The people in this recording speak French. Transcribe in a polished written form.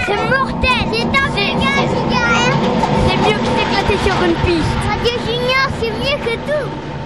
C'est mortel. C'est un génial, Julien. C'est mieux que s'éclater sur une piste. Radio Junior, c'est mieux que tout.